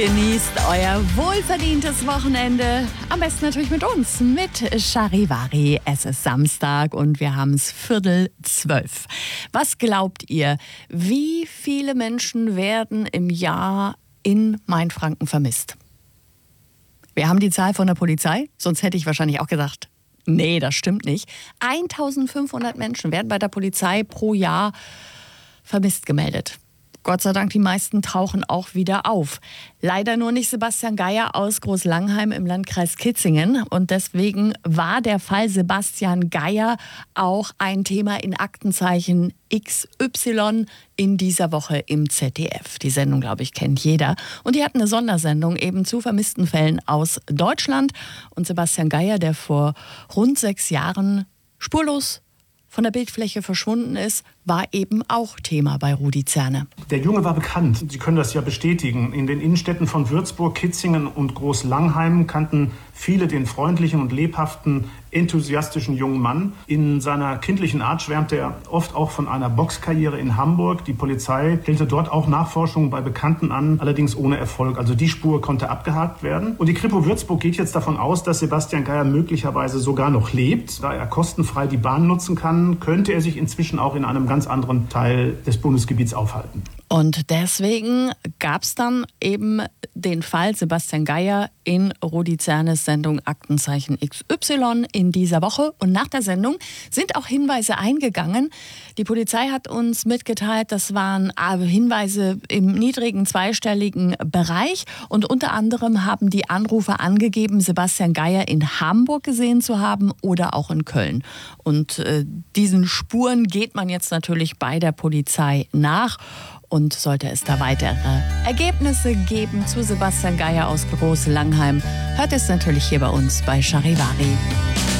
Genießt euer wohlverdientes Wochenende. Am besten natürlich mit uns, mit Charivari. Es ist Samstag und wir haben es 11:45. Was glaubt ihr, wie viele Menschen werden im Jahr in Mainfranken vermisst? Wir haben die Zahl von der Polizei, sonst hätte ich wahrscheinlich auch gesagt, nee, das stimmt nicht. 1500 Menschen werden bei der Polizei pro Jahr vermisst gemeldet. Gott sei Dank, die meisten tauchen auch wieder auf. Leider nur nicht Sebastian Geier aus Großlangheim im Landkreis Kitzingen. Und deswegen war der Fall Sebastian Geier auch ein Thema in Aktenzeichen XY in dieser Woche im ZDF. Die Sendung, glaube ich, kennt jeder. Und die hatten eine Sondersendung eben zu vermissten Fällen aus Deutschland. Und Sebastian Geier, der vor rund 6 Jahren spurlos von der Bildfläche verschwunden ist, war eben auch Thema bei Rudi Zerne. Der Junge war bekannt. Sie können das ja bestätigen. In den Innenstädten von Würzburg, Kitzingen und Großlangheim kannten viele den freundlichen und lebhaften, enthusiastischen jungen Mann. In seiner kindlichen Art schwärmte er oft auch von einer Boxkarriere in Hamburg. Die Polizei stellte dort auch Nachforschungen bei Bekannten an, allerdings ohne Erfolg. Also die Spur konnte abgehakt werden. Und die Kripo Würzburg geht jetzt davon aus, dass Sebastian Geier möglicherweise sogar noch lebt. Da er kostenfrei die Bahn nutzen kann, könnte er sich inzwischen auch in einem ganz anderen Teil des Bundesgebiets aufhalten. Und deswegen gab es dann eben den Fall Sebastian Geier in Rudi Zernes Sendung Aktenzeichen XY in dieser Woche. Und nach der Sendung sind auch Hinweise eingegangen. Die Polizei hat uns mitgeteilt, das waren Hinweise im niedrigen zweistelligen Bereich. Und unter anderem haben die Anrufer angegeben, Sebastian Geier in Hamburg gesehen zu haben oder auch in Köln. Und diesen Spuren geht man jetzt natürlich bei der Polizei nach. Und sollte es da weitere Ergebnisse geben zu Sebastian Geier aus Großlangheim, hört es natürlich hier bei uns bei Charivari.